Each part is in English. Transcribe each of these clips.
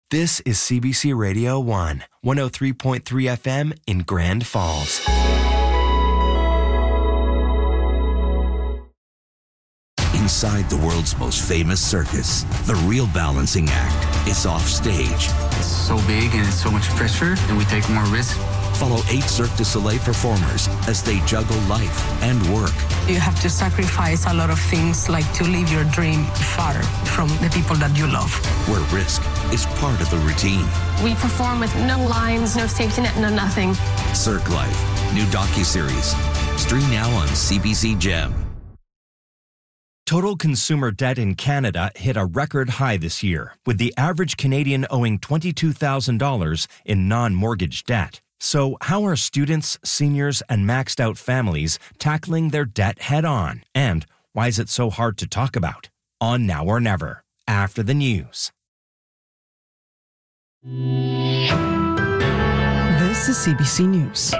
This is CBC Radio 1, 103.3 FM in Grand Falls. Inside the world's most famous circus, the real balancing act is off stage. It's so big and it's so much pressure that we take more risk. Follow 8 Cirque du Soleil performers as they juggle life and work. You have to sacrifice a lot of things, like to live your dream far from the people that you love. Where risk is part of the routine. We perform with no lines, no safety net, no nothing. Cirque Life, new docuseries. Stream now on CBC Gem. Total consumer debt in Canada hit a record high this year, with the average Canadian owing $22,000 in non-mortgage debt. So how are students, seniors, and maxed-out families tackling their debt head-on? And why is it so hard to talk about? On Now or Never, after the news. This is CBC News.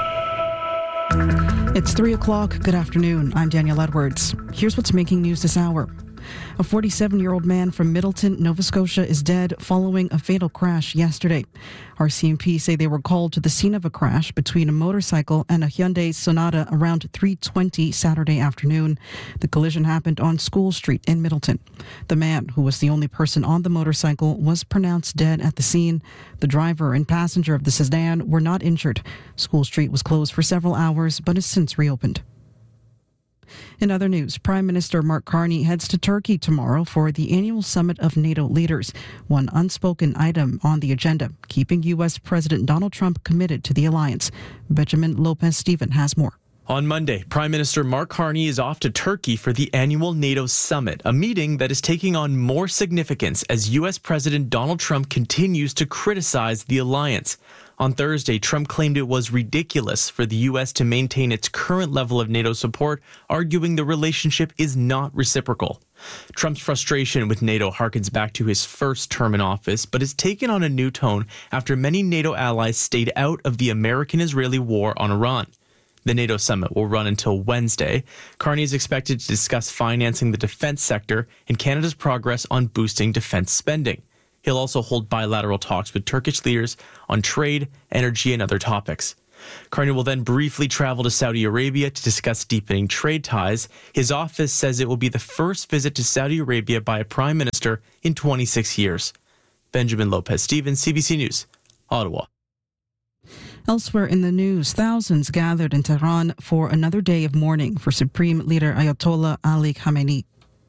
It's 3 o'clock. Good afternoon. I'm Danielle Edwards. Here's what's making news this hour. A 47-year-old man from Middleton, Nova Scotia is dead following a fatal crash yesterday. RCMP say they were called to the scene of a crash between a motorcycle and a Hyundai Sonata around 3:20 Saturday afternoon. The collision happened on School Street in Middleton. The man, who was the only person on the motorcycle, was pronounced dead at the scene. The driver and passenger of the sedan were not injured. School Street was closed for several hours but has since reopened. In other news, Prime Minister Mark Carney heads to Turkey tomorrow for the annual summit of NATO leaders, one unspoken item on the agenda, keeping U.S. President Donald Trump committed to the alliance. Benjamin Lopez-Steven has more. On Monday, Prime Minister Mark Carney is off to Turkey for the annual NATO summit, a meeting that is taking on more significance as U.S. President Donald Trump continues to criticize the alliance. On Thursday, Trump claimed it was ridiculous for the U.S. to maintain its current level of NATO support, arguing the relationship is not reciprocal. Trump's frustration with NATO harkens back to his first term in office, but has taken on a new tone after many NATO allies stayed out of the American-Israeli war on Iran. The NATO summit will run until Wednesday. Carney is expected to discuss financing the defense sector and Canada's progress on boosting defense spending. He'll also hold bilateral talks with Turkish leaders on trade, energy, and other topics. Carney will then briefly travel to Saudi Arabia to discuss deepening trade ties. His office says it will be the first visit to Saudi Arabia by a prime minister in 26 years. Benjamin Lopez-Steven, CBC News, Ottawa. Elsewhere in the news, thousands gathered in Tehran for another day of mourning for Supreme Leader Ayatollah Ali Khamenei.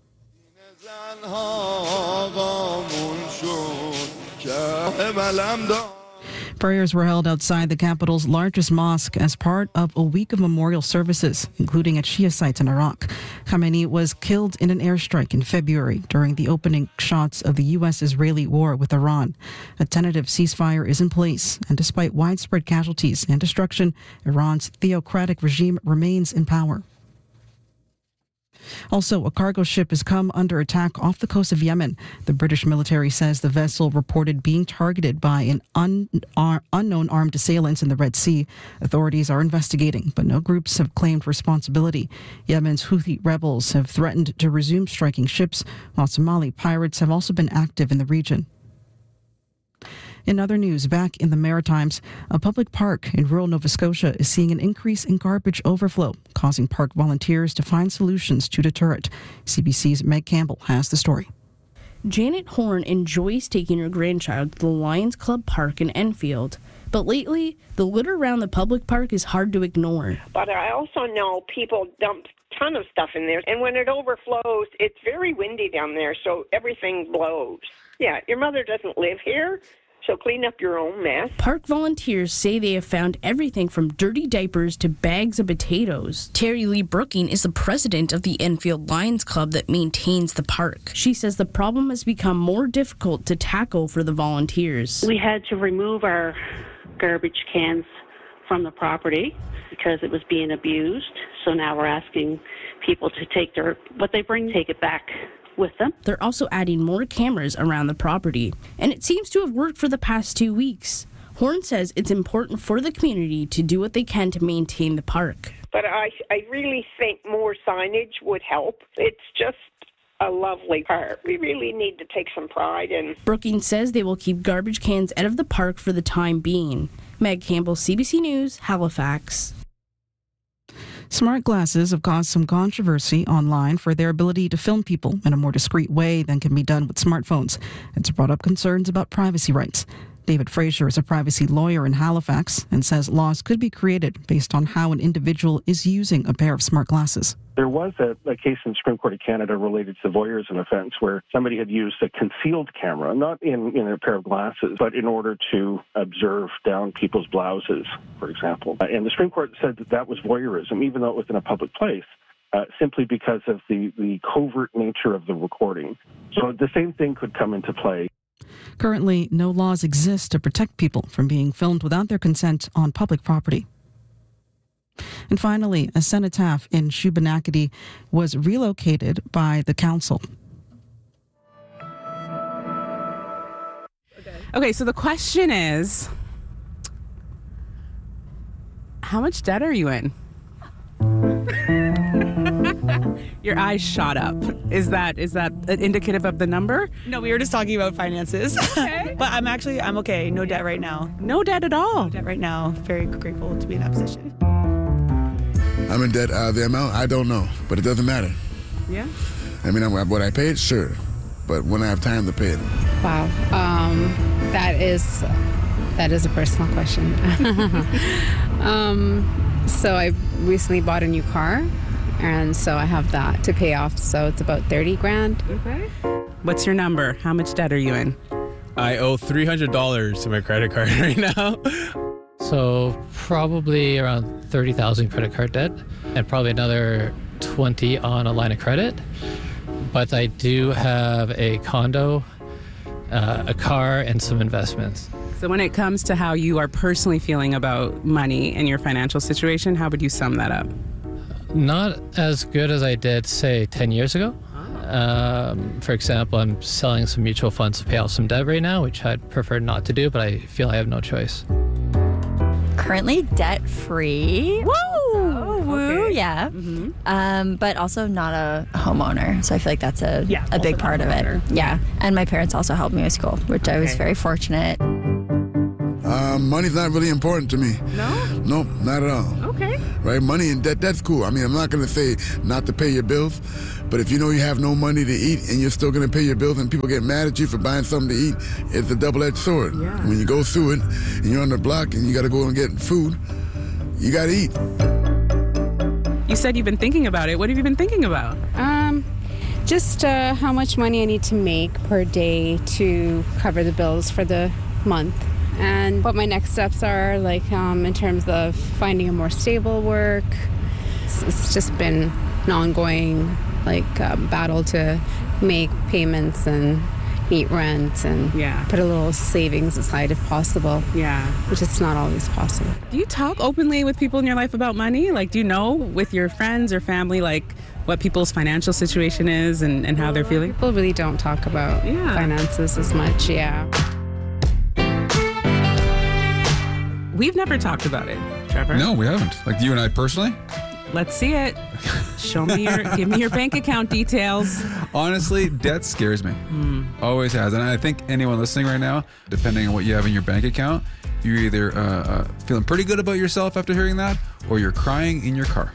Prayers were held outside the capital's largest mosque as part of a week of memorial services, including at Shia sites in Iraq. Khamenei was killed in an airstrike in February during the opening shots of the U.S.-Israeli war with Iran. A tentative ceasefire is in place, and despite widespread casualties and destruction, Iran's theocratic regime remains in power. Also, a cargo ship has come under attack off the coast of Yemen. The British military says the vessel reported being targeted by an unknown armed assailants in the Red Sea. Authorities are investigating, but no groups have claimed responsibility. Yemen's Houthi rebels have threatened to resume striking ships, while Somali pirates have also been active in the region. In other news, back in the Maritimes, a public park in rural Nova Scotia is seeing an increase in garbage overflow, causing park volunteers to find solutions to deter it. CBC's Meg Campbell has the story. Janet Horn enjoys taking her grandchild to the Lions Club Park in Enfield. But lately, the litter around the public park is hard to ignore. But I also know people dump a ton of stuff in there. And when it overflows, it's very windy down there, so everything blows. Yeah, your mother doesn't live here, so clean up your own mess. Park volunteers say they have found everything from dirty diapers to bags of potatoes. Terry Lee Brooking is the president of the Enfield Lions Club that maintains the park. She says the problem has become more difficult to tackle for the volunteers. We had to remove our garbage cans from the property because it was being abused. So now we're asking people to take what they bring, take it back with them. They're also adding more cameras around the property, and it seems to have worked for the past 2 weeks. Horn says it's important for the community to do what they can to maintain the park. But I really think more signage would help. It's just a lovely park. We really need to take some pride in. Brookings says they will keep garbage cans out of the park for the time being. Meg Campbell, CBC News, Halifax. Smart glasses have caused some controversy online for their ability to film people in a more discreet way than can be done with smartphones. It's brought up concerns about privacy rights. David Fraser is a privacy lawyer in Halifax and says laws could be created based on how an individual is using a pair of smart glasses. There was a case in the Supreme Court of Canada related to voyeurism offense where somebody had used a concealed camera, not in a pair of glasses, but in order to observe down people's blouses, for example. And the Supreme Court said that was voyeurism, even though it was in a public place, simply because of the covert nature of the recording. So the same thing could come into play. Currently, no laws exist to protect people from being filmed without their consent on public property. And finally, a cenotaph in Shubenacadie was relocated by the council. Okay, so the question is, how much debt are you in? Your eyes shot up. Is that indicative of the number? No, we were just talking about finances. Okay. But I'm okay. No debt right now. No debt at all. No debt right now. Very grateful to be in that position. I'm in debt. The amount, I don't know, but it doesn't matter. Yeah. I mean, what I paid, sure, but when I have time to pay it. Wow. That is a personal question. So I recently bought a new car, and so I have that to pay off. So it's about $30,000. Okay. What's your number? How much debt are you in? I owe $300 to my credit card right now. So probably around $30,000 credit card debt, and probably another $20,000 on a line of credit. But I do have a condo, a car, and some investments. So when it comes to how you are personally feeling about money and your financial situation, how would you sum that up? Not as good as I did, say, 10 years ago. For example, I'm selling some mutual funds to pay off some debt right now, which I'd prefer not to do, but I feel I have no choice. Currently debt-free. Woo! Also, woo, Okay. yeah. Mm-hmm. But also not a homeowner. So I feel like that's a big part of it. Yeah. And my parents also helped me with school, which I was very fortunate. Money's not really important to me. No? Nope, not at all. Okay. Right? Money and debt, that's cool. I mean, I'm not going to say not to pay your bills, but if you know you have no money to eat and you're still going to pay your bills and people get mad at you for buying something to eat, it's a double-edged sword. Yeah. When you go through it and you're on the block and you got to go and get food, you got to eat. You said you've been thinking about it. What have you been thinking about? Just how much money I need to make per day to cover the bills for the month. And what my next steps are, like in terms of finding a more stable work. It's just been an ongoing battle to make payments and meet rent and put a little savings aside if possible. Yeah. Which is not always possible. Do you talk openly with people in your life about money? Like, do you know with your friends or family, what people's financial situation is and how they're feeling? People really don't talk about finances as much, We've never talked about it, Trevor. No, we haven't. Like you and I personally? Let's see it. Give me your bank account details. Honestly, debt scares me. Always has. And I think anyone listening right now, depending on what you have in your bank account, you're either feeling pretty good about yourself after hearing that, or you're crying in your car.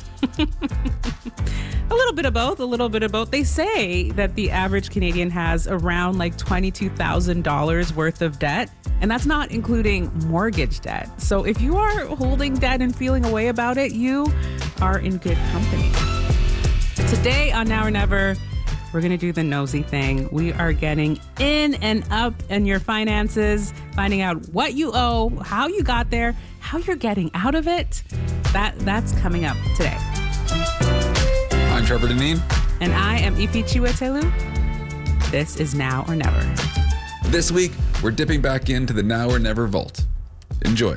A little bit of both. They say that the average Canadian has around $22,000 worth of debt, and that's not including mortgage debt. So if you are holding debt and feeling a way about it, you are in good company. Today on Now or Never, we're going to do the nosy thing. We are getting in and up in your finances, finding out what you owe, how you got there, how you're getting out of it. That's coming up today. I'm Trevor Deneen. And I am Ifi Chiwetelu. This is Now or Never. This week, we're dipping back into the Now or Never vault. Enjoy.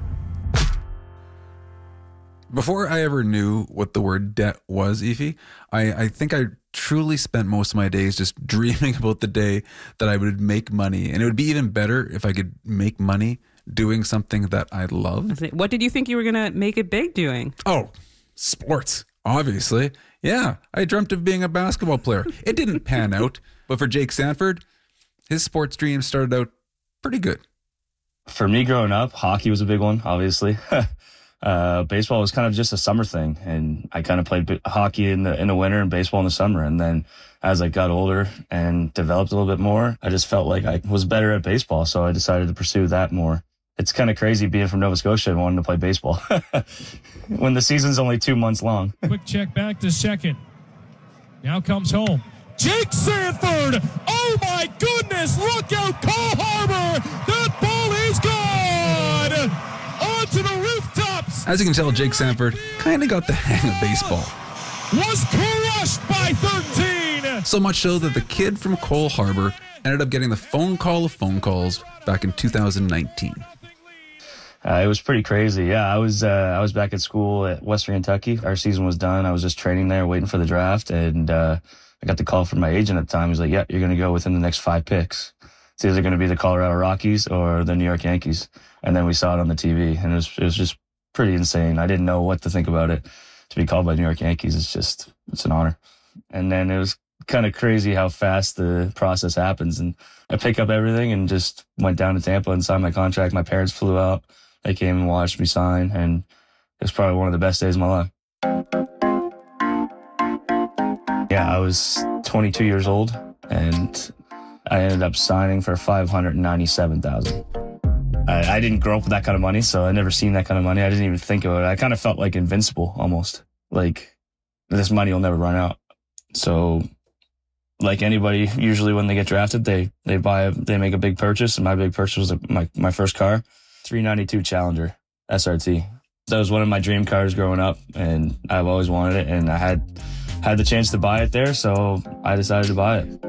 Before I ever knew what the word debt was, Ifi, I think I truly spent most of my days just dreaming about the day that I would make money. And it would be even better if I could make money doing something that I loved. What did you think you were going to make it big doing? Oh, sports. Obviously. Yeah, I dreamt of being a basketball player. It didn't pan out. But for Jake Sanford, his sports dream started out pretty good. For me growing up, hockey was a big one, obviously. Baseball was kind of just a summer thing. And I kind of played hockey in the winter and baseball in the summer. And then as I got older and developed a little bit more, I just felt like I was better at baseball. So I decided to pursue that more. It's kind of crazy being from Nova Scotia and wanting to play baseball when the season's only 2 months long. Quick check back to second. Now comes home. Jake Sanford! Oh my goodness! Look out, Cole Harbor! That ball is gone! Onto the rooftops! As you can tell, Jake Sanford kind of got the hang of baseball. Was crushed by 13! So much so that the kid from Cole Harbor ended up getting the phone call of phone calls back in 2019. It was pretty crazy. Yeah, I was back at school at Western Kentucky. Our season was done. I was just training there, waiting for the draft, and I got the call from my agent at the time. He's like, "Yeah, you're going to go within the next 5 picks. It's either going to be the Colorado Rockies or the New York Yankees." And then we saw it on the TV, and it was just pretty insane. I didn't know what to think about it. To be called by New York Yankees, it's an honor. And then it was kind of crazy how fast the process happens. And I pick up everything and just went down to Tampa and signed my contract. My parents flew out. They came and watched me sign, and it was probably one of the best days of my life. Yeah, I was 22 years old, and I ended up signing for $597,000. I didn't grow up with that kind of money, so I never seen that kind of money. I didn't even think about it. I kind of felt like invincible almost. Like, this money will never run out. So, like anybody, usually when they get drafted, they make a big purchase, and my big purchase was my first car. 392 Challenger SRT. That was one of my dream cars growing up, and I've always wanted it, and I had the chance to buy it there, so I decided to buy it.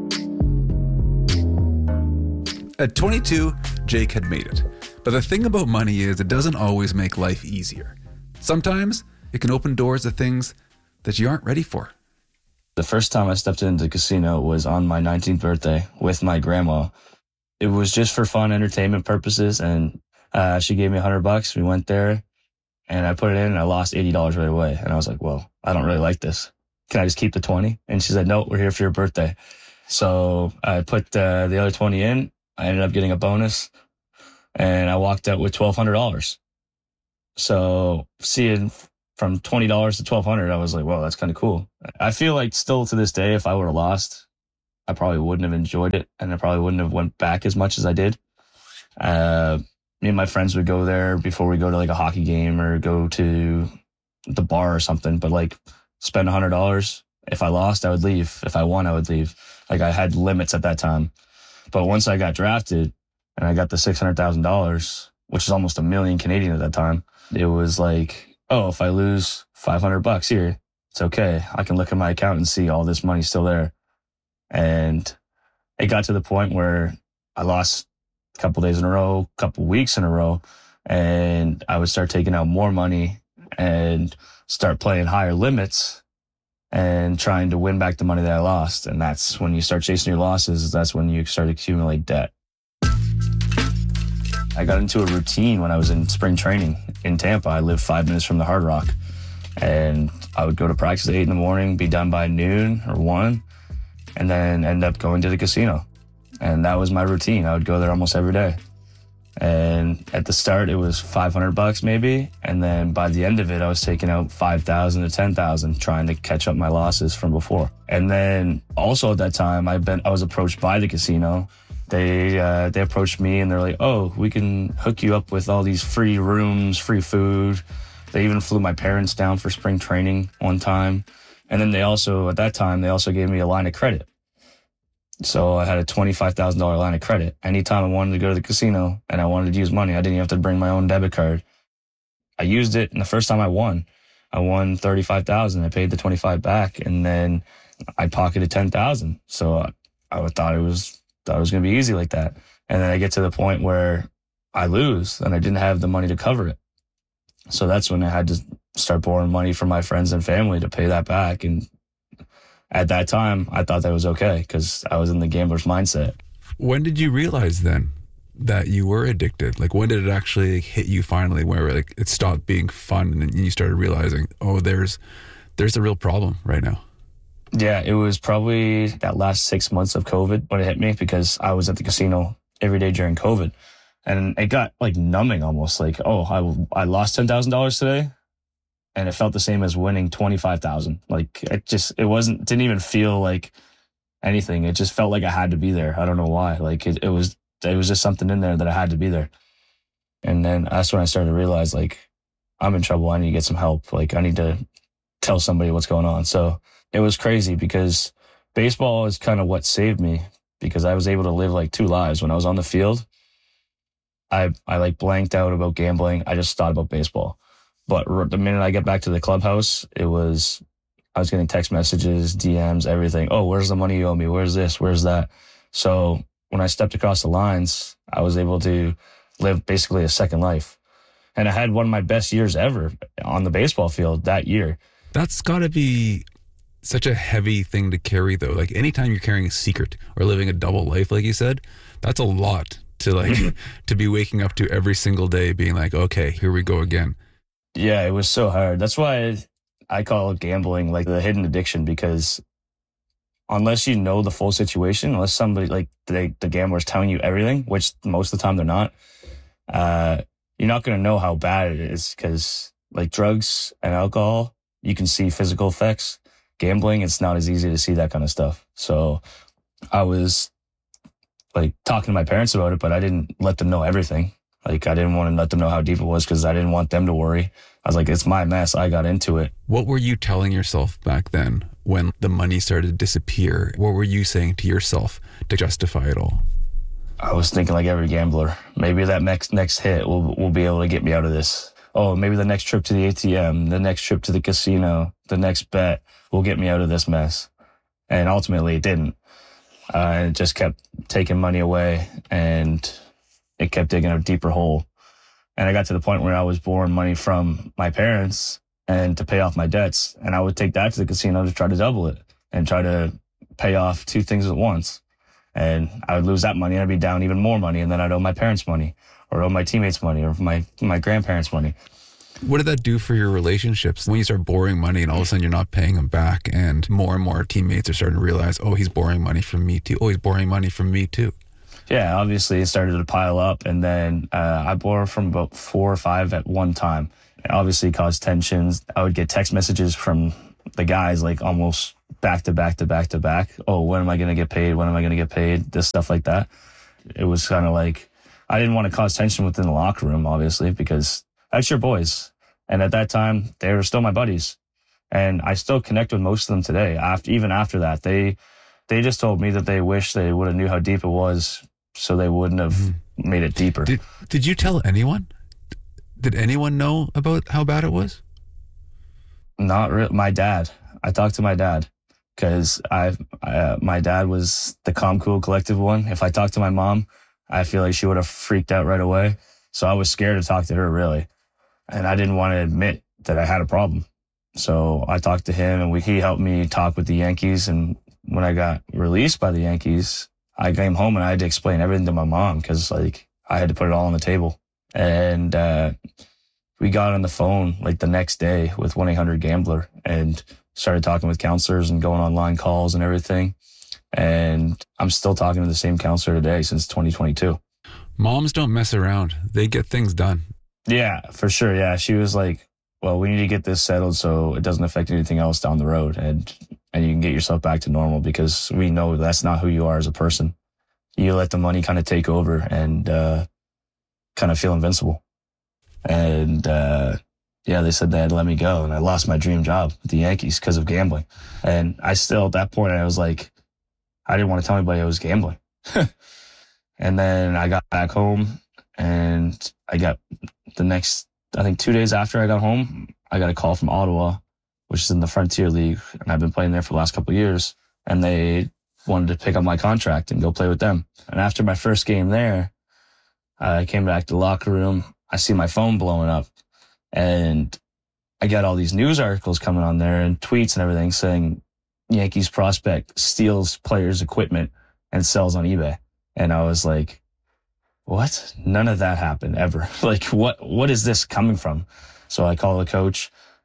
At 22, Jake had made it. But the thing about money is it doesn't always make life easier. Sometimes it can open doors to things that you aren't ready for. The first time I stepped into the casino was on my 19th birthday with my grandma. It was just for fun, entertainment purposes, and she gave me $100. We went there, and I put it in, and I lost $80 right away. And I was like, well, I don't really like this. Can I just keep the 20? And she said, no, we're here for your birthday. So I put the other 20 in. I ended up getting a bonus, and I walked out with $1,200. So seeing from $20 to $1,200, I was like, well, that's kind of cool. I feel like still to this day, if I would have lost, I probably wouldn't have enjoyed it, and I probably wouldn't have went back as much as I did. Me and my friends would go there before we go to like a hockey game or go to the bar or something, but like spend $100. If I lost, I would leave. If I won, I would leave. Like I had limits at that time. But once I got drafted and I got the $600,000, which is almost $1 million Canadian at that time, it was like, oh, if I lose $500 here, it's okay. I can look at my account and see all this money's still there. And it got to the point where I lost a couple days in a row, a couple weeks in a row, and I would start taking out more money and start playing higher limits and trying to win back the money that I lost. And that's when you start chasing your losses. That's when you start to accumulate debt. I got into a routine when I was in spring training in Tampa. I lived 5 minutes from the Hard Rock, and I would go to practice at 8 in the morning, be done by noon or 1, and then end up going to the casino. And that was my routine. I would go there almost every day. And at the start, it was $500 maybe. And then by the end of it, I was taking out $5,000 to $10,000, trying to catch up my losses from before. And then also at that time, I was approached by the casino. They approached me and they're like, oh, we can hook you up with all these free rooms, free food. They even flew my parents down for spring training one time. And then at that time, they also gave me a line of credit. So I had a $25,000 line of credit. Anytime I wanted to go to the casino and I wanted to use money, I didn't even have to bring my own debit card. I used it, and the first time I won $35,000. I paid the $25,000 back, and then I pocketed $10,000. So I thought it was going to be easy like that. And then I get to the point where I lose, and I didn't have the money to cover it. So that's when I had to start borrowing money from my friends and family to pay that back. And at that time, I thought that was okay because I was in the gambler's mindset. When did you realize then that you were addicted? Like, when did it actually hit you finally where like it stopped being fun and you started realizing, oh, there's there's a real problem right now. Yeah, it was probably that last 6 months of COVID when it hit me, because I was at the casino every day during COVID. And it got like numbing almost, like, oh, I lost $10,000 today. And it felt the same as winning 25,000. Like didn't even feel like anything. It just felt like I had to be there. I don't know why. Like it was just something in there that I had to be there. And then that's when I started to realize, like, I'm in trouble. I need to get some help. Like, I need to tell somebody what's going on. So it was crazy, because baseball is kind of what saved me, because I was able to live like two lives. When I was on the field, I like blanked out about gambling. I just thought about baseball. But the minute I get back to the clubhouse, I was getting text messages, DMs, everything. Oh, where's the money you owe me? Where's this? Where's that? So when I stepped across the lines, I was able to live basically a second life. And I had one of my best years ever on the baseball field that year. That's got to be such a heavy thing to carry, though. Like, anytime you're carrying a secret or living a double life, like you said, that's a lot to like to be waking up to every single day being like, okay, here we go again. Yeah, it was so hard. That's why I call gambling like the hidden addiction, because unless you know the full situation, unless somebody like the gambler is telling you everything, which most of the time they're not, you're not going to know how bad it is, because like drugs and alcohol, you can see physical effects. Gambling, it's not as easy to see that kind of stuff. So I was like talking to my parents about it, but I didn't let them know everything. Like, I didn't want to let them know how deep it was, because I didn't want them to worry. I was like, it's my mess. I got into it. What were you telling yourself back then when the money started to disappear? What were you saying to yourself to justify it all? I was thinking like every gambler, maybe that next hit will be able to get me out of this. Oh, maybe the next trip to the ATM, the next trip to the casino, the next bet will get me out of this mess. And ultimately it didn't. It just kept taking money away, and it kept digging a deeper hole. And I got to the point where I was borrowing money from my parents and to pay off my debts. And I would take that to the casino to try to double it and try to pay off two things at once. And I would lose that money and I'd be down even more money. And then I'd owe my parents money, or owe my teammates money, or my grandparents money. What did that do for your relationships when you start borrowing money and all of a sudden you're not paying them back, and more teammates are starting to realize, oh, he's borrowing money from me too. Oh, he's borrowing money from me too. Yeah, obviously it started to pile up, and then I borrowed from about 4 or 5 at one time. It obviously caused tensions. I would get text messages from the guys like almost back to back to back to back. Oh, when am I going to get paid? When am I going to get paid? This stuff like that. It was kind of like, I didn't want to cause tension within the locker room, obviously, because that's your boys. And at that time, they were still my buddies. And I still connect with most of them today. Even after that, they just told me that they wish they would have knew how deep it was, so they wouldn't have made it deeper. Did you tell anyone? Did anyone know about how bad it was? Not really. My dad. I talked to my dad, because my dad was the calm, cool, collective one. If I talked to my mom, I feel like she would have freaked out right away. So I was scared to talk to her, really. And I didn't want to admit that I had a problem. So I talked to him, and he helped me talk with the Yankees. And when I got released by the Yankees, I came home and I had to explain everything to my mom, because like I had to put it all on the table. And we got on the phone like the next day with 1-800-GAMBLER and started talking with counselors and going online calls and everything. And I'm still talking to the same counselor today since 2022. Moms don't mess around. They get things done. Yeah, for sure. Yeah. She was like, well, we need to get this settled so it doesn't affect anything else down the road. And you can get yourself back to normal, because we know that's not who you are as a person. You let the money kind of take over and kind of feel invincible. And yeah, they said they had to let me go, and I lost my dream job with the Yankees because of gambling. And I still, at that point, I was like, I didn't want to tell anybody I was gambling. And then I got back home, and I got the next, I think 2 days after I got home, I got a call from Ottawa, which is in the Frontier League, and I've been playing there for the last couple of years. And they wanted to pick up my contract and go play with them. And after my first game there, I came back to the locker room. I see my phone blowing up, and I got all these news articles coming on there and tweets and everything saying Yankees prospect steals players' equipment and sells on eBay. And I was like, what? None of that happened ever. Like, what is this coming from? So I called the coach,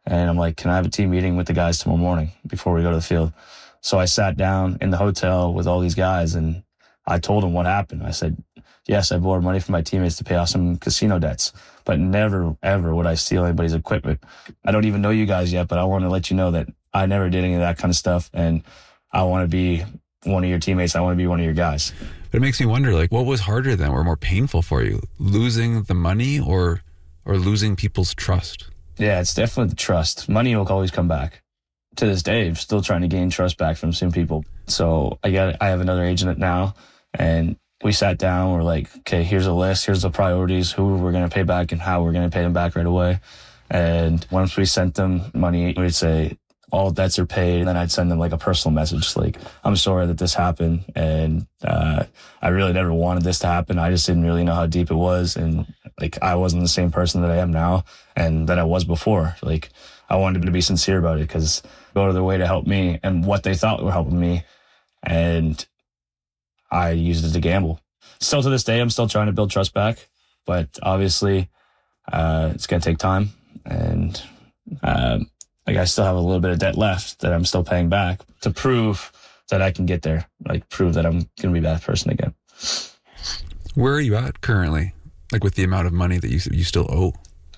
And I'm like, can I have a team meeting with the guys tomorrow morning before we go to the field? So I sat down in the hotel with all these guys and I told them what happened. I said, yes, I borrowed money from my teammates to pay off some casino debts, but never, ever would I steal anybody's equipment. I don't even know you guys yet, but I want to let you know that I never did any of that kind of stuff. And I want to be one of your teammates. I want to be one of your guys. But it makes me wonder, like, what was harder then or more painful for you? Losing the money or losing people's trust? Yeah, it's definitely the trust. Money will always come back. To this day, I'm still trying to gain trust back from some people. So I have another agent now, and we sat down. We're like, okay, here's a list. Here's the priorities, who we're going to pay back and how we're going to pay them back right away. And once we sent them money, we'd say, all debts are paid. And then I'd send them like a personal message, like, I'm sorry that this happened. And I really never wanted this to happen. I just didn't really know how deep it was. And like, I wasn't the same person that I am now and that I was before. Like, I wanted them to be sincere about it because go to their way to help me and what they thought were helping me. And I used it to gamble. Still to this day, I'm still trying to build trust back, but obviously it's going to take time. And like, I still have a little bit of debt left that I'm still paying back to prove that I can get there, like prove that I'm going to be that person again. Where are you at currently? Like with the amount of money that you still owe?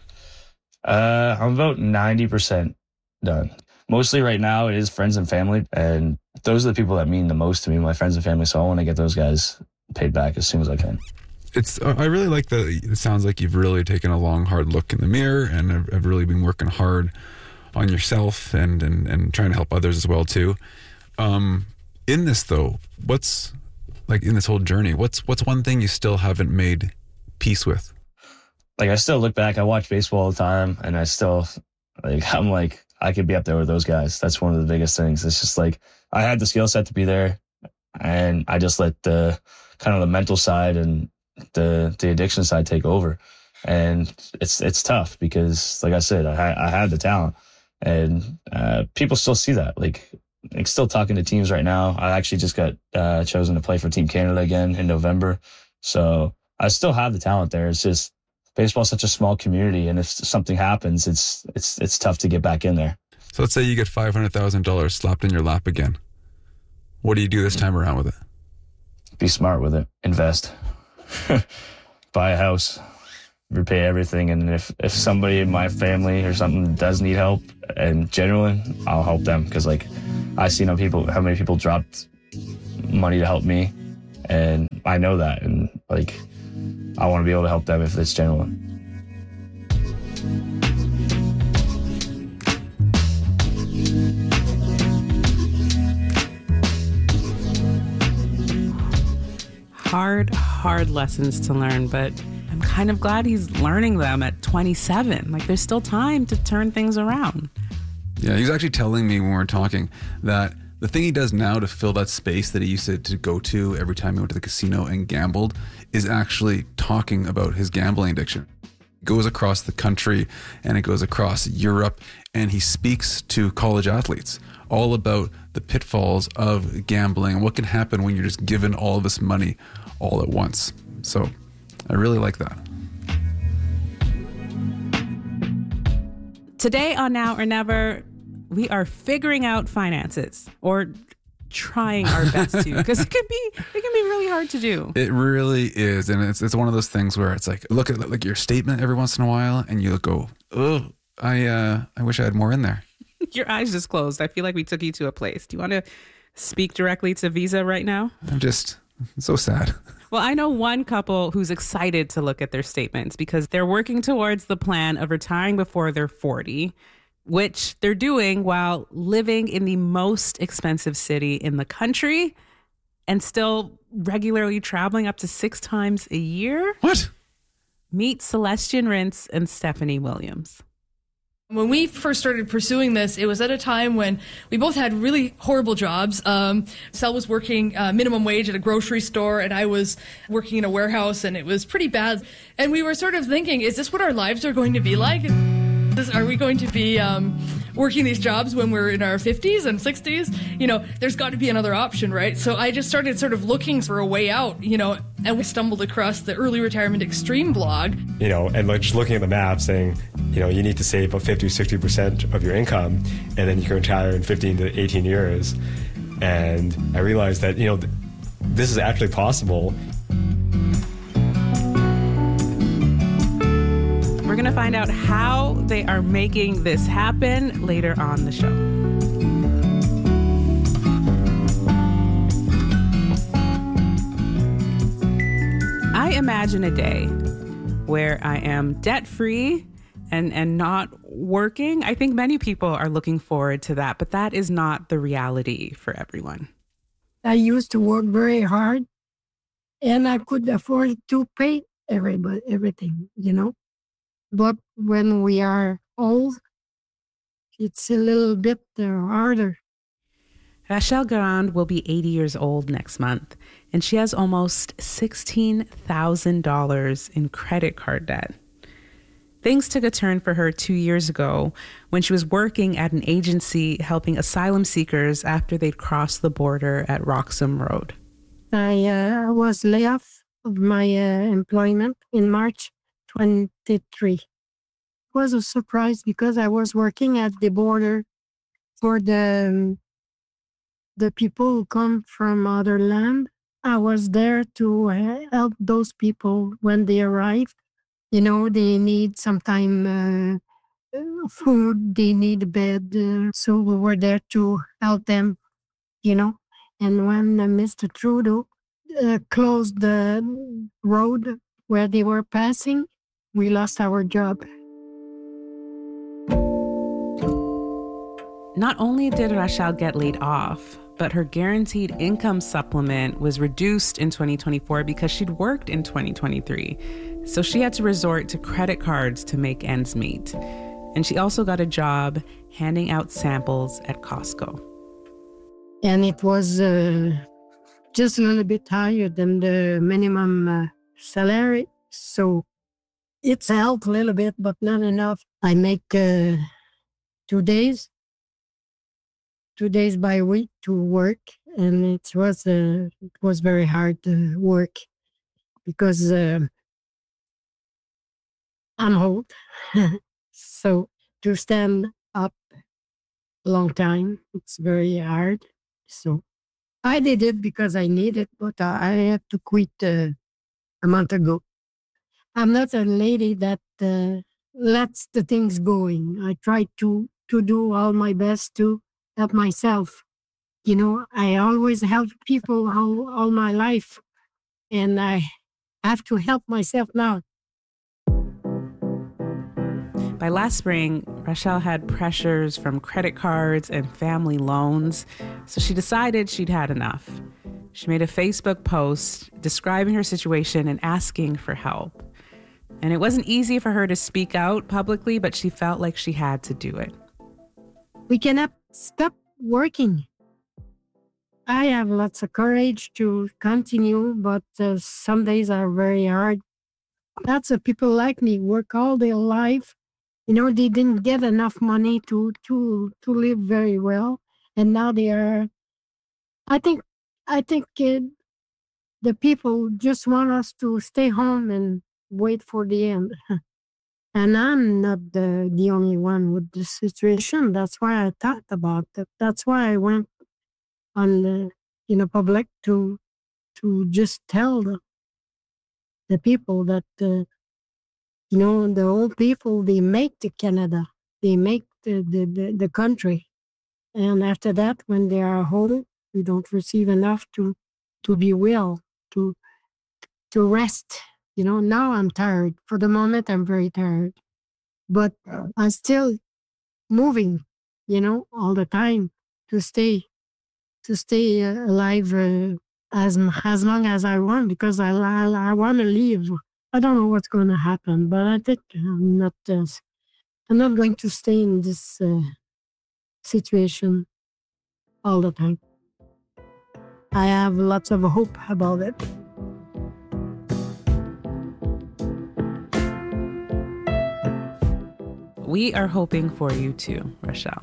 I'm about 90% done. Mostly right now it is friends and family. And those are the people that mean the most to me, my friends and family. So I want to get those guys paid back as soon as I can. I really like that. It sounds like you've really taken a long, hard look in the mirror and have really been working hard on yourself and trying to help others as well too. In this though, what's like in this whole journey, what's one thing you still haven't made peace with? Like, I still look back, I watch baseball all the time and I still I'm like, I could be up there with those guys. That's one of the biggest things. It's just like, I had the skill set to be there and I just let the kind of the mental side and the addiction side take over. And it's tough because, like I said, I had the talent. And people still see that. Like still talking to teams right now. I actually just got chosen to play for Team Canada again in November. So I still have the talent there. It's just baseball is such a small community, and if something happens, it's tough to get back in there. So let's say you get $500,000 slapped in your lap again. What do you do this time around with it? Be smart with it. Invest. Buy a house. Repay everything, and if somebody in my family or something does need help, and genuine, I'll help them because like I see how many people dropped money to help me, and I know that, and like I want to be able to help them if it's genuine. Hard lessons to learn, but I'm kind of glad he's learning them at 27. Like, there's still time to turn things around. Yeah, he was actually telling me when we were talking that the thing he does now to fill that space that he used to go to every time he went to the casino and gambled is actually talking about his gambling addiction. It goes across the country and it goes across Europe, and he speaks to college athletes all about the pitfalls of gambling and what can happen when you're just given all this money all at once. So I really like that. Today on Now or Never, we are figuring out finances, or trying our best to, because it can be really hard to do. It really is, and it's one of those things where it's like, look at like your statement every once in a while, and you go, oh, I wish I had more in there. Your eyes just closed. I feel like we took you to a place. Do you want to speak directly to Visa right now? I'm so sad. Well, I know one couple who's excited to look at their statements because they're working towards the plan of retiring before they're 40, which they're doing while living in the most expensive city in the country and still regularly traveling up to 6 times a year. What? Meet Celestian Rintz and Stephanie Williams. When we first started pursuing this, it was at a time when we both had really horrible jobs. Sel was working minimum wage at a grocery store, and I was working in a warehouse, and it was pretty bad. And we were sort of thinking, is this what our lives are going to be like? Are we going to be working these jobs when we're in our 50s and 60s? You know, there's got to be another option, right? So I just started sort of looking for a way out, you know, and we stumbled across the Early Retirement Extreme blog. You know, and like just looking at the map saying, you need to save about 50 or 60% of your income, and then you can retire in 15 to 18 years. And I realized that, this is actually possible. We're going to find out how they are making this happen later on the show. I imagine a day where I am debt-free and not working. I think many people are looking forward to that, but that is not the reality for everyone. I used to work very hard, and I could afford to pay everything, But when we are old, it's a little bit harder. Rachel Garand will be 80 years old next month, and she has almost $16,000 in credit card debt. Things took a turn for her 2 years ago when she was working at an agency helping asylum seekers after they'd crossed the border at Roxham Road. I was laid off of my employment in March 23. It was a surprise because I was working at the border for the people who come from other land. I was there to help those people when they arrive. They need sometime food, they need a bed. So we were there to help them, And when Mr. Trudeau closed the road where they were passing, we lost our job. Not only did Rachel get laid off, but her guaranteed income supplement was reduced in 2024 because she'd worked in 2023. So she had to resort to credit cards to make ends meet. And she also got a job handing out samples at Costco. And it was just a little bit higher than the minimum salary. So it's helped a little bit, but not enough. I make 2 days by week to work, and it was very hard to work because I'm old. So to stand up a long time, it's very hard. So I did it because I need it, but I had to quit a month ago. I'm not a lady that lets the things going. I try to do all my best to help myself. I always help people all my life, and I have to help myself now. By last spring, Rachel had pressures from credit cards and family loans, so she decided she'd had enough. She made a Facebook post describing her situation and asking for help. And it wasn't easy for her to speak out publicly, but she felt like she had to do it. We cannot stop working. I have lots of courage to continue, but some days are very hard. Lots of people like me work all their life. They didn't get enough money to live very well, and now they are. I think the people just want us to stay home and wait for the end. And I'm not the only one with this situation. That's why I talked about it. That's why I went on the public to just tell the people that the old people, they make the Canada, they make the country, and after that, when they are old, we don't receive enough to be well, to rest. Now I'm tired. For the moment, I'm very tired. But I'm still moving, all the time to stay alive as long as I want, because I want to live. I don't know what's going to happen, but I think I'm not going to stay in this situation all the time. I have lots of hope about it. We are hoping for you too, Rachel.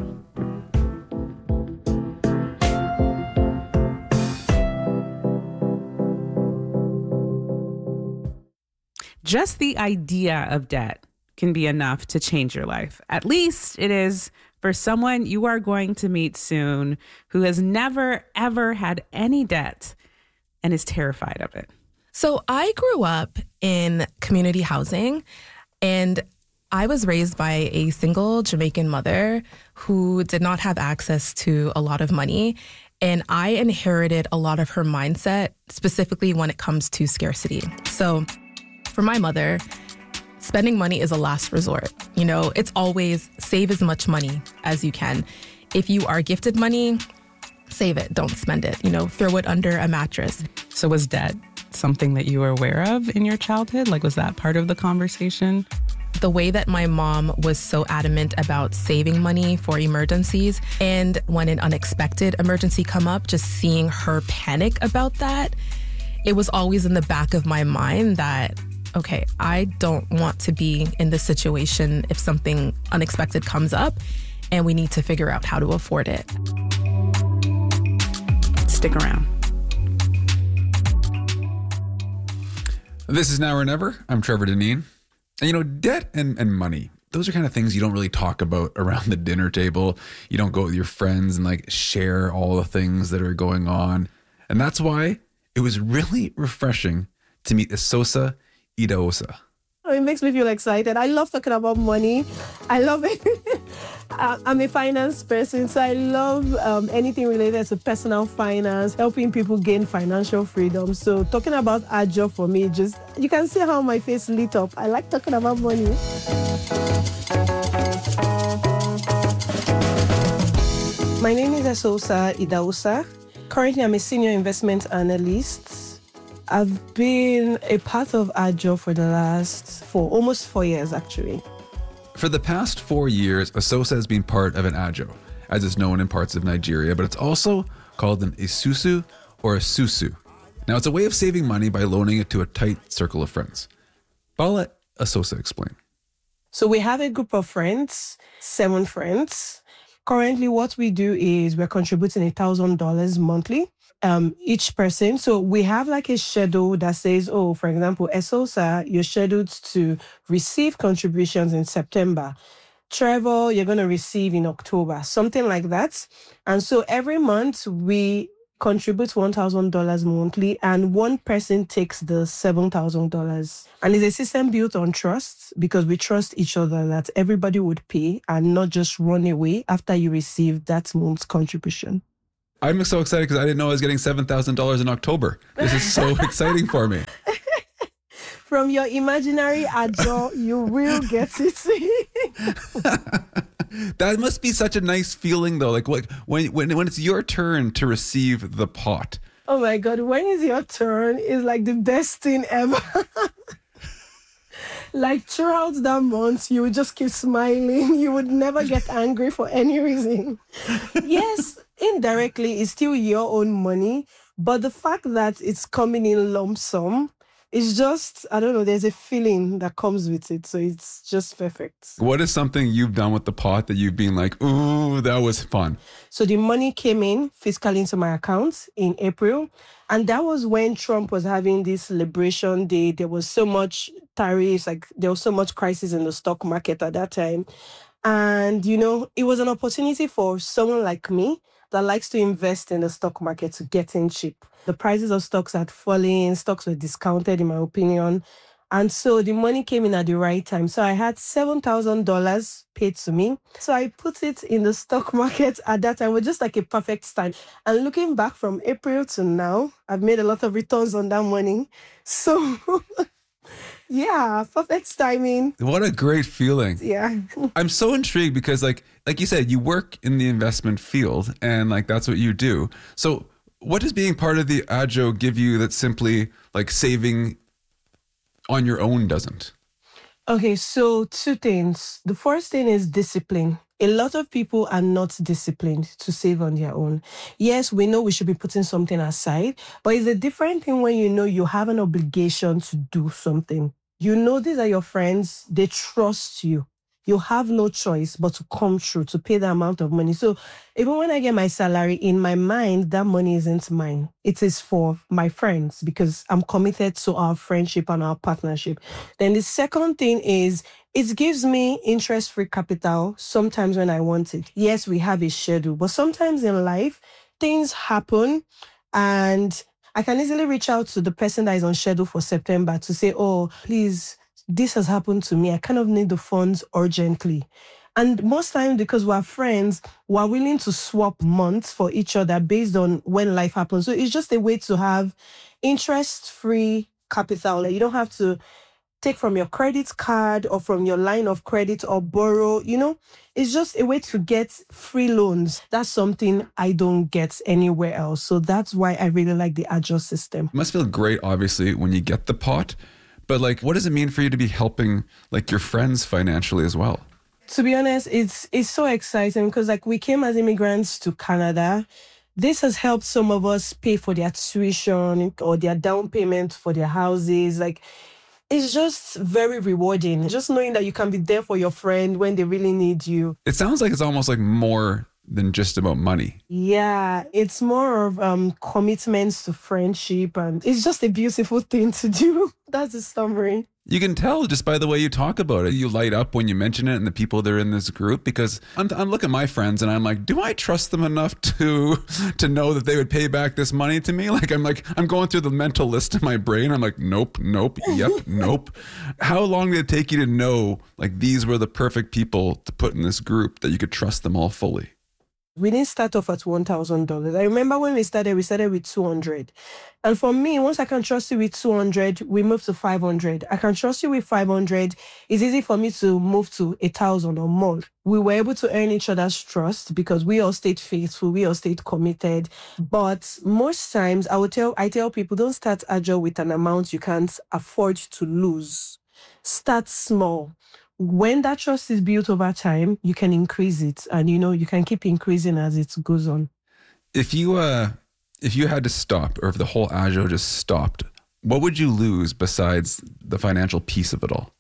Just the idea of debt can be enough to change your life. At least it is for someone you are going to meet soon who has never, ever had any debt and is terrified of it. So I grew up in community housing, and I was raised by a single Jamaican mother who did not have access to a lot of money. And I inherited a lot of her mindset, specifically when it comes to scarcity. So for my mother, spending money is a last resort. You know, it's always save as much money as you can. If you are gifted money, save it, don't spend it. You know, throw it under a mattress. So was debt something that you were aware of in your childhood? Like, was that part of the conversation? The way that my mom was so adamant about saving money for emergencies, and when an unexpected emergency come up, just seeing her panic about that, it was always in the back of my mind that, okay, I don't want to be in this situation if something unexpected comes up, and we need to figure out how to afford it. Stick around. This is Now or Never. I'm Trevor Deneen. And you know, debt and money, those are kind of things you don't really talk about around the dinner table. You don't go with your friends and like share all the things that are going on. And that's why it was really refreshing to meet Esosa Idahosa. It makes me feel excited. I love talking about money. I love it. I'm a finance person, so I love anything related to personal finance, helping people gain financial freedom. So talking about Ajo for me, just you can see how my face lit up. I like talking about money. My name is Esosa Idahosa. Currently, I'm a senior investment analyst. I've been a part of Ajo for the last almost 4 years, actually. For the past 4 years, Esosa has been part of an Ajo, as it's known in parts of Nigeria, but it's also called an Isusu or a Susu. Now, it's a way of saving money by loaning it to a tight circle of friends. But I'll let Esosa explain. So we have a group of friends, 7 friends. Currently, what we do is we're contributing $1,000 monthly. Each person. So we have like a schedule that says, oh, for example, Esosa, you're scheduled to receive contributions in September. Trevor, you're going to receive in October, something like that. And so every month we contribute $1,000 monthly, and one person takes the $7,000. And it's a system built on trust, because we trust each other that everybody would pay and not just run away after you receive that month's contribution. I'm so excited because I didn't know I was getting $7,000 in October. This is so exciting for me. From your imaginary Ajo, you will get it. That must be such a nice feeling, though. Like when it's your turn to receive the pot. Oh my God, when is your turn? It's like the best thing ever. Like throughout that month, you would just keep smiling. You would never get angry for any reason. Yes, indirectly, it's still your own money. But the fact that it's coming in lump sum, it's just, I don't know, there's a feeling that comes with it. So it's just perfect. What is something you've done with the pot that you've been like, ooh, that was fun? So the money came in fiscally into my account in April. And that was when Trump was having this Liberation Day. There was so much tariffs, like there was so much crisis in the stock market at that time. And, you know, it was an opportunity for someone like me that likes to invest in the stock market to get in cheap. The prices of stocks had fallen, stocks were discounted, in my opinion. And so the money came in at the right time. So I had $7,000 paid to me. So I put it in the stock market at that time. It was just like a perfect time. And looking back from April to now, I've made a lot of returns on that money. So yeah, perfect timing. What a great feeling. Yeah. I'm so intrigued because like you said, you work in the investment field and like that's what you do. So what does being part of the Ajo give you that simply like saving on your own doesn't? Okay, so 2 things. The first thing is discipline. A lot of people are not disciplined to save on their own. Yes, we know we should be putting something aside, but it's a different thing when you know you have an obligation to do something. You know these are your friends, they trust you. You have no choice but to come through, to pay the amount of money. So even when I get my salary, in my mind, that money isn't mine. It is for my friends because I'm committed to our friendship and our partnership. Then the second thing is It gives me interest-free capital sometimes when I want it. Yes, we have a schedule, but sometimes in life, things happen and I can easily reach out to the person that is on schedule for September to say, oh, please, this has happened to me. I kind of need the funds urgently. And most times, because we're friends, we're willing to swap months for each other based on when life happens. So it's just a way to have interest-free capital. Like, you don't have to take from your credit card or from your line of credit or borrow, it's just a way to get free loans. That's something I don't get anywhere else. So that's why I really like the Agile system. It must feel great, obviously, when you get the pot. But like, what does it mean for you to be helping like your friends financially as well? To be honest, it's so exciting because like we came as immigrants to Canada. This has helped some of us pay for their tuition or their down payment for their houses. Like, it's just very rewarding. Just knowing that you can be there for your friend when they really need you. It sounds like it's almost like more than just about money. Yeah, it's more of commitments to friendship, and it's just a beautiful thing to do. That's the summary. You can tell just by the way you talk about it. You light up when you mention it and the people that are in this group, because I'm looking at my friends and I'm like, do I trust them enough to know that they would pay back this money to me? I'm going through the mental list in my brain. I'm like, nope, yep, nope. How long did it take you to know like these were the perfect people to put in this group that you could trust them all fully? We didn't start off at $1,000. I remember when we started with $200. And for me, once I can trust you with $200, we moved to $500. I can trust you with $500. It's easy for me to move to $1,000 or more. We were able to earn each other's trust because we all stayed faithful. We all stayed committed. But most times I tell people, don't start Agile with an amount you can't afford to lose. Start small. When that trust is built over time, you can increase it, and you can keep increasing as it goes on. If you had to stop, or if the whole Agile just stopped, what would you lose besides the financial piece of it all?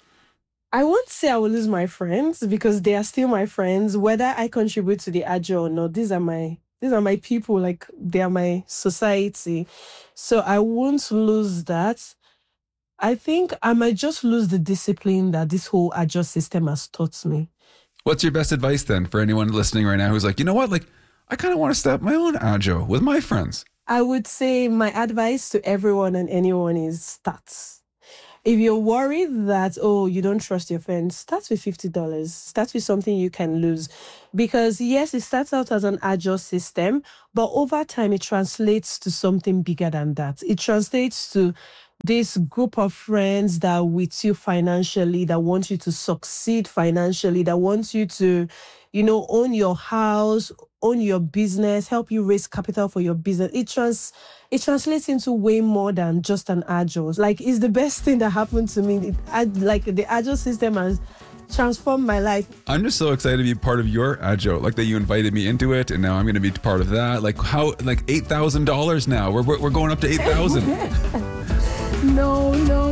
I won't say I will lose my friends because they are still my friends, whether I contribute to the Agile or not. These are my people, like they are my society. So I won't lose that. I think I might just lose the discipline that this whole Agile system has taught me. What's your best advice then for anyone listening right now who's like, you know what, like I kind of want to start my own Agile with my friends? I would say my advice to everyone and anyone is start. If you're worried that, you don't trust your friends, start with $50. Start with something you can lose. Because yes, it starts out as an Agile system, but over time it translates to something bigger than that. It translates to this group of friends that are with you financially, that want you to succeed financially, that want you to, own your house, own your business, help you raise capital for your business. It translates into way more than just an Agile. Like, it's the best thing that happened to me. The Agile system has transformed my life. I'm just so excited to be part of your Agile, like that you invited me into it, and now I'm going to be part of that. Like how, like $8,000 now. We're going up to 8,000. No.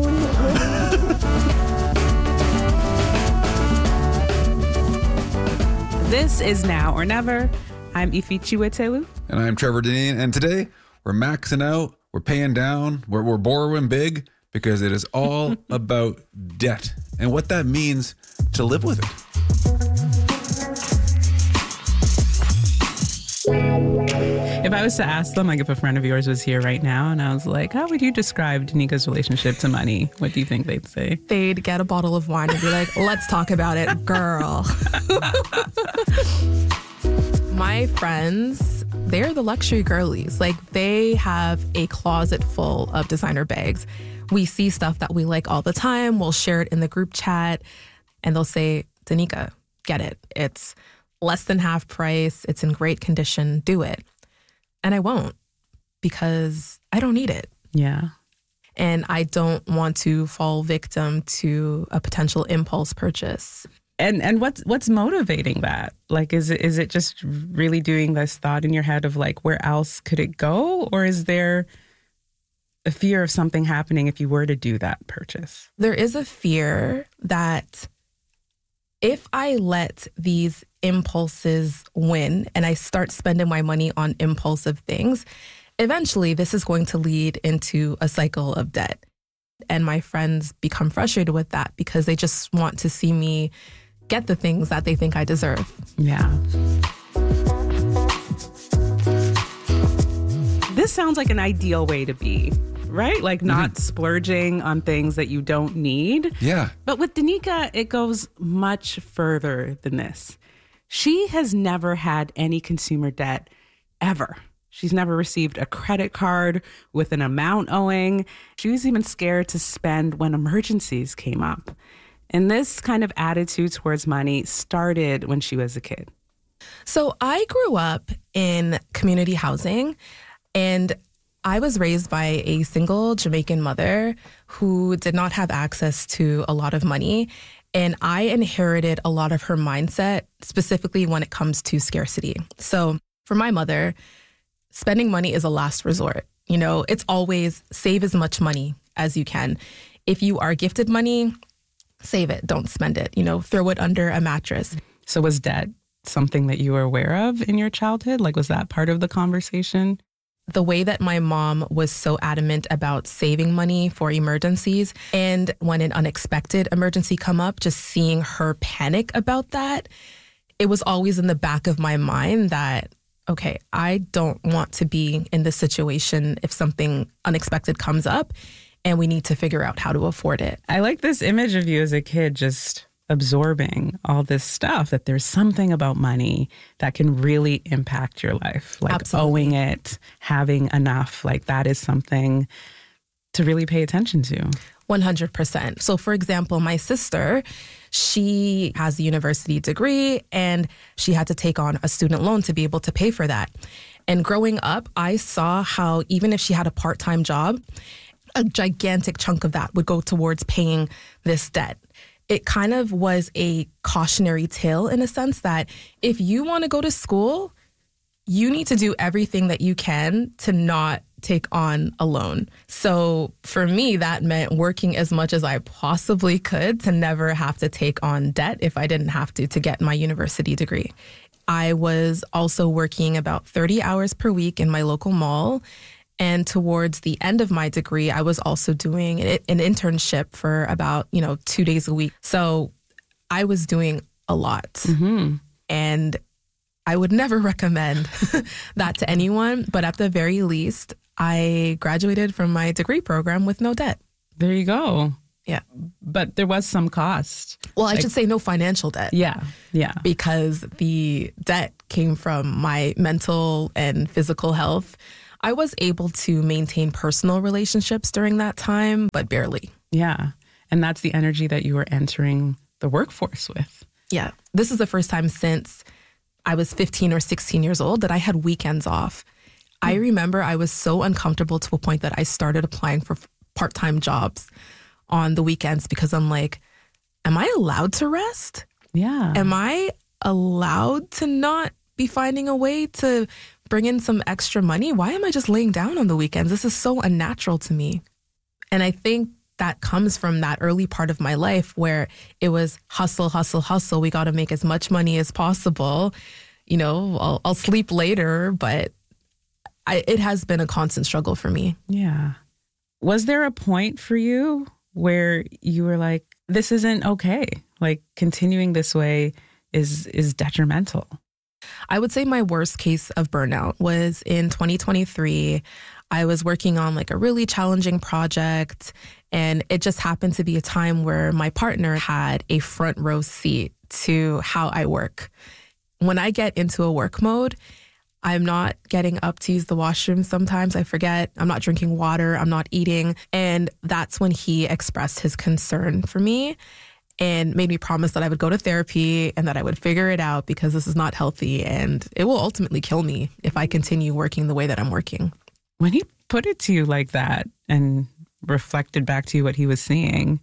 This is Now or Never. I'm Ifi Chiwetelu. And I'm Trevor Deneen. And today we're maxing out, we're paying down, we're borrowing big because it is all about debt and what that means to live with it. If I was to ask them, like if a friend of yours was here right now and I was like, how would you describe Danika's relationship to money? What do you think they'd say? They'd get a bottle of wine and be like, let's talk about it, girl. My friends, they're the luxury girlies. Like, they have a closet full of designer bags. We see stuff that we like all the time. We'll share it in the group chat and they'll say, Danica, get it. It's less than half price. It's in great condition. Do it. And I won't, because I don't need it. Yeah. And I don't want to fall victim to a potential impulse purchase. And what's motivating that? Like, is it just really doing this thought in your head of like, where else could it go? Or is there a fear of something happening if you were to do that purchase? There is a fear that if I let these impulses win and I start spending my money on impulsive things, eventually this is going to lead into a cycle of debt. And my friends become frustrated with that because they just want to see me get the things that they think I deserve. Yeah. This sounds like an ideal way to be, right? Like not splurging on things that you don't need. Yeah. But with Danica, it goes much further than this. She has never had any consumer debt ever. She's never received a credit card with an amount owing. She was even scared to spend when emergencies came up. And this kind of attitude towards money started when she was a kid. So I grew up in community housing, and I was raised by a single Jamaican mother who did not have access to a lot of money. And I inherited a lot of her mindset, specifically when it comes to scarcity. So for my mother, spending money is a last resort. You know, it's always save as much money as you can. If you are gifted money, save it, don't spend it, you know, throw it under a mattress. So was debt something that you were aware of in your childhood? Like, was that part of the conversation? The way that my mom was so adamant about saving money for emergencies, and when an unexpected emergency come up, just seeing her panic about that, it was always in the back of my mind that, okay, I don't want to be in this situation if something unexpected comes up and we need to figure out how to afford it. I like this image of you as a kid just absorbing all this stuff, that there's something about money that can really impact your life. Like Absolutely. Owing it, having enough, like that is something to really pay attention to. 100%. So for example, my sister, she has a university degree and she had to take on a student loan to be able to pay for that. And growing up, I saw how even if she had a part-time job, a gigantic chunk of that would go towards paying this debt. It kind of was a cautionary tale in a sense that if you want to go to school, you need to do everything that you can to not take on a loan. So for me, that meant working as much as I possibly could to never have to take on debt if I didn't have to get my university degree. I was also working about 30 hours per week in my local mall. And towards the end of my degree, I was also doing an internship for about, 2 days a week. So I was doing a lot. Mm-hmm. And I would never recommend that to anyone. But at the very least, I graduated from my degree program with no debt. There you go. Yeah. But there was some cost. Well, I should say no financial debt. Yeah. Because the debt came from my mental and physical health. I was able to maintain personal relationships during that time, but barely. Yeah. And that's the energy that you were entering the workforce with. Yeah. This is the first time since I was 15 or 16 years old that I had weekends off. I remember I was so uncomfortable to a point that I started applying for part-time jobs on the weekends because I'm like, am I allowed to rest? Yeah. Am I allowed to not be finding a way to bring in some extra money? Why am I just laying down on the weekends? This is so unnatural to me. And I think that comes from that early part of my life where it was hustle, hustle, hustle. We got to make as much money as possible. I'll sleep later, but it has been a constant struggle for me. Yeah. Was there a point for you where you were like, this isn't okay? Like continuing this way is detrimental? I would say my worst case of burnout was in 2023. I was working on like a really challenging project, and it just happened to be a time where my partner had a front row seat to how I work. When I get into a work mode, I'm not getting up to use the washroom sometimes. I forget. I'm not drinking water. I'm not eating. And that's when he expressed his concern for me and made me promise that I would go to therapy and that I would figure it out because this is not healthy and it will ultimately kill me if I continue working the way that I'm working. When he put it to you like that and reflected back to you what he was seeing,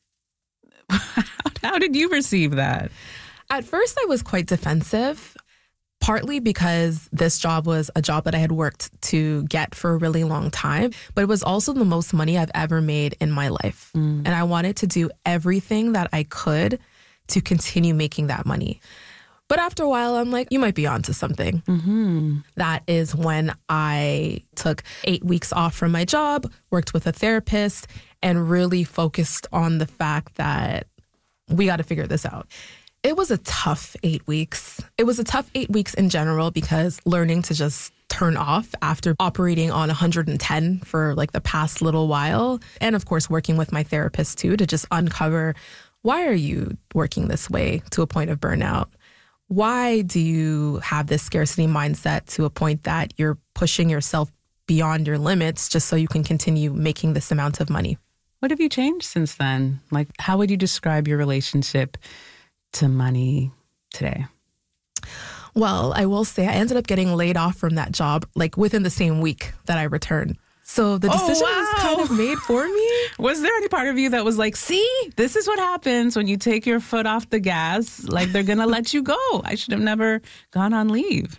how did you receive that? At first, I was quite defensive, partly because this job was a job that I had worked to get for a really long time, but it was also the most money I've ever made in my life. And I wanted to do everything that I could to continue making that money. But after a while, I'm like, you might be onto something. Mm-hmm. That is when I took 8 weeks off from my job, worked with a therapist, and really focused on the fact that we got to figure this out. It was a tough 8 weeks. It was a tough 8 weeks in general because learning to just turn off after operating on 110 for like the past little while. And of course, working with my therapist too to just uncover, why are you working this way to a point of burnout? Why do you have this scarcity mindset to a point that you're pushing yourself beyond your limits just so you can continue making this amount of money? What have you changed since then? Like, how would you describe your relationship to money today? Well, I will say I ended up getting laid off from that job like within the same week that I returned. So the decision was kind of made for me. Was there any part of you that was like, see, this is what happens when you take your foot off the gas? Like, they're going to let you go. I should have never gone on leave.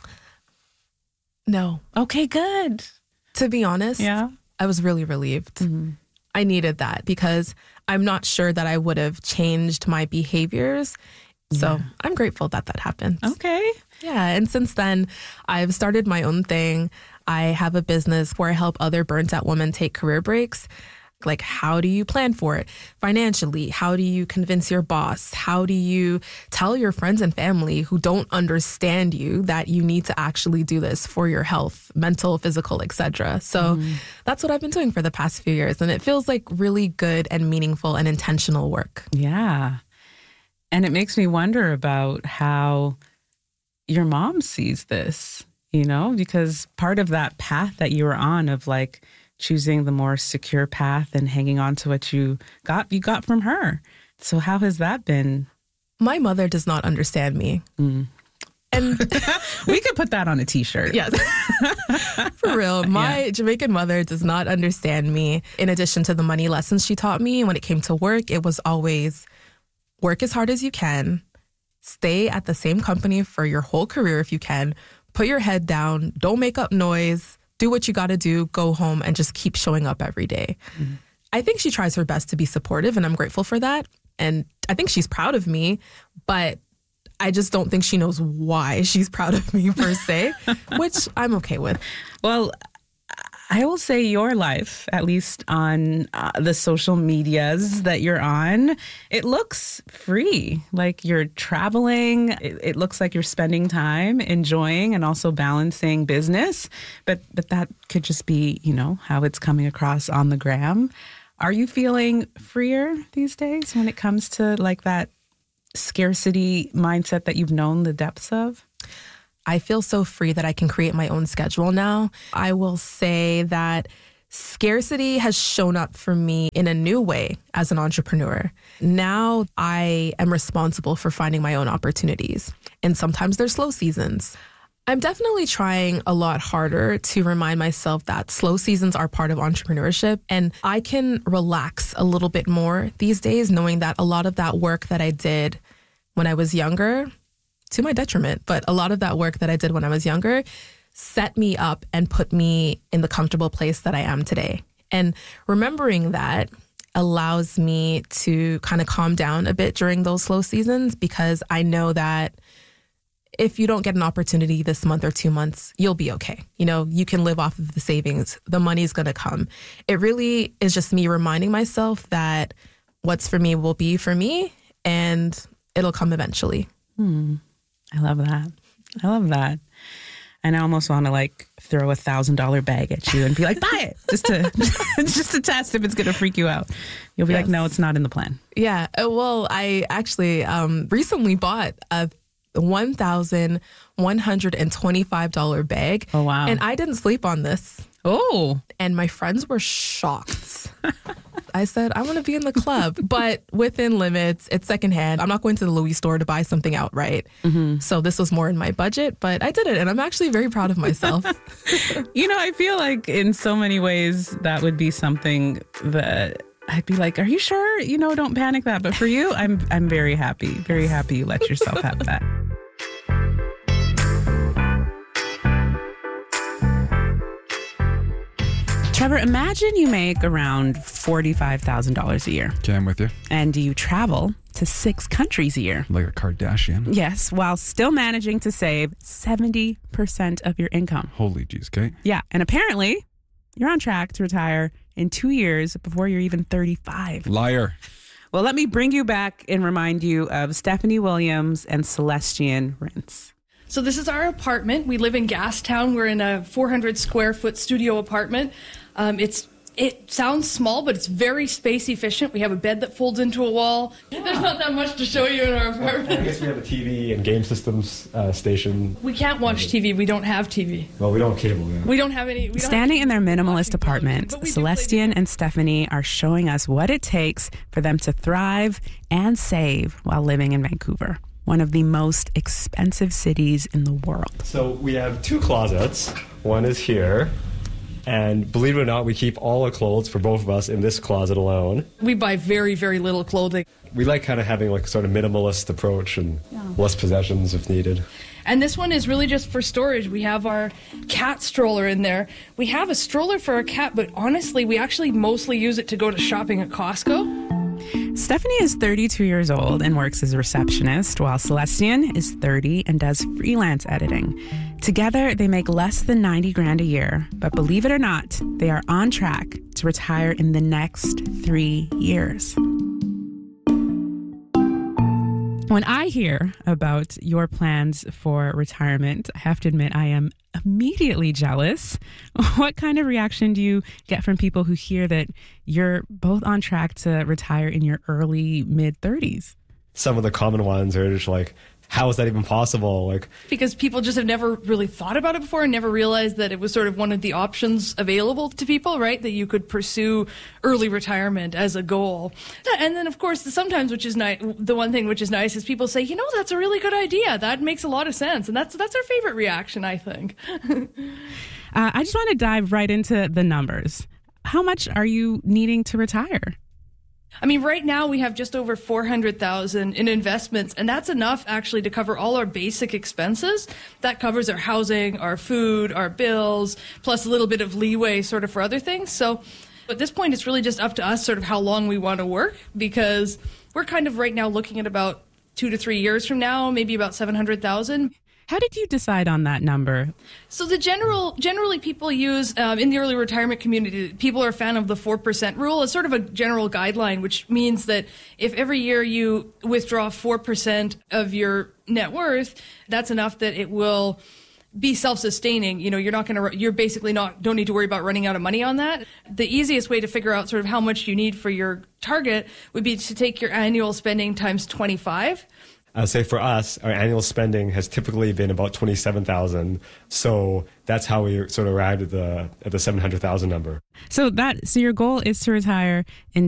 No. Okay, good. To be honest, I was really relieved. Mm-hmm. I needed that because I'm not sure that I would have changed my behaviors. So I'm grateful that that happened. Okay. Yeah. And since then, I've started my own thing. I have a business where I help other burnt out women take career breaks. Like, how do you plan for it financially? How do you convince your boss? How do you tell your friends and family who don't understand you that you need to actually do this for your health, mental, physical, etc.? So that's what I've been doing for the past few years. And it feels like really good and meaningful and intentional work. Yeah. And it makes me wonder about how your mom sees this, you know, because part of that path that you were on of like choosing the more secure path and hanging on to what you got from her. So how has that been? My mother does not understand me. Mm. And we could put that on a t-shirt. Yes. For real. My Jamaican mother does not understand me. In addition to the money lessons she taught me, when it came to work, it was always work as hard as you can, stay at the same company for your whole career if you can, put your head down, don't make up noise, do what you got to do, go home, and just keep showing up every day. Mm-hmm. I think she tries her best to be supportive, and I'm grateful for that. And I think she's proud of me, but I just don't think she knows why she's proud of me per se, which I'm okay with. Well, I will say your life, at least on the social medias that you're on, it looks free. Like you're traveling. It looks like you're spending time enjoying and also balancing business. But that could just be, you know, how it's coming across on the gram. Are you feeling freer these days when it comes to like that scarcity mindset that you've known the depths of? I feel so free that I can create my own schedule now. I will say that scarcity has shown up for me in a new way as an entrepreneur. Now I am responsible for finding my own opportunities. And sometimes there's slow seasons. I'm definitely trying a lot harder to remind myself that slow seasons are part of entrepreneurship. And I can relax a little bit more these days, knowing that a lot of that work that I did when I was younger, to my detriment, but a lot of that work that I did when I was younger set me up and put me in the comfortable place that I am today. And remembering that allows me to kind of calm down a bit during those slow seasons, because I know that if you don't get an opportunity this month or 2 months, you'll be okay. You know, you can live off of the savings. The money's going to come. It really is just me reminding myself that what's for me will be for me, and it'll come eventually. I love that. I love that. And I almost want to like throw $1,000 bag at you and be like, buy it, just to test if it's going to freak you out. You'll be like, no, it's not in the plan. Yeah. Well, I actually recently bought a $1,125 bag. Oh, wow. And I didn't sleep on this. Oh. And my friends were shocked. I said, I want to be in the club, but within limits. It's secondhand. I'm not going to the Louis store to buy something outright. Mm-hmm. So this was more in my budget, but I did it. And I'm actually very proud of myself. You know, I feel like in so many ways that would be something that I'd be like, are you sure? You know, don't panic that. But for you, I'm very happy you let yourself have that. Trevor, imagine you make around $45,000 a year. Okay, I'm with you. And you travel to 6 countries a year. Like a Kardashian. Yes, while still managing to save 70% of your income. Holy jeez, Kate. Yeah, and apparently you're on track to retire in 2 years before you're even 35. Liar. Well, let me bring you back and remind you of Stephanie Williams and Celestian Rintz. So this is our apartment. We live in Gastown. We're in a 400 square foot studio apartment. It sounds small, but it's very space efficient. We have a bed that folds into a wall. There's not that much to show you in our apartment. I guess we have a TV and game systems station. We can't watch TV. We don't have TV. Well, we don't have cable. Yeah. We don't have any. Standing in their minimalist apartment, Celestian and Stephanie are showing us what it takes for them to thrive and save while living in Vancouver, one of the most expensive cities in the world. So we have 2 closets. One is here. And believe it or not, we keep all our clothes for both of us in this closet alone. We buy very, very little clothing. We like kind of having like sort of minimalist approach and less possessions if needed. And this one is really just for storage. We have our cat stroller in there. We have a stroller for our cat, but honestly, we actually mostly use it to go to shopping at Costco. Stephanie is 32 years old and works as a receptionist, while Celestian is 30 and does freelance editing. Together, they make less than $90,000 a year, but believe it or not, they are on track to retire in the next 3 years. When I hear about your plans for retirement, I have to admit I am immediately jealous. What kind of reaction do you get from people who hear that you're both on track to retire in your early, mid-30s? Some of the common ones are just like, how is that even possible? Like, because people just have never really thought about it before and never realized that it was sort of one of the options available to people, right? That you could pursue early retirement as a goal. And then, of course, sometimes, which is nice, the one thing which is nice is people say, you know, that's a really good idea. That makes a lot of sense. And that's our favorite reaction, I think. I just want to dive right into the numbers. How much are you needing to retire? I mean, right now we have just over $400,000 in investments, and that's enough actually to cover all our basic expenses. That covers our housing, our food, our bills, plus a little bit of leeway sort of for other things. So at this point, it's really just up to us sort of how long we want to work, because we're kind of right now looking at about 2 to 3 years from now, maybe about $700,000. How did you decide on that number? So generally people use, in the early retirement community, people are a fan of the 4% rule. It's sort of a general guideline, which means that if every year you withdraw 4% of your net worth, that's enough that it will be self-sustaining. You know, you're basically don't need to worry about running out of money on that. The easiest way to figure out sort of how much you need for your target would be to take your annual spending times 25. I would say for us, our annual spending has typically been about $27,000. So that's how we sort of arrived at the $700,000 number. So your goal is to retire in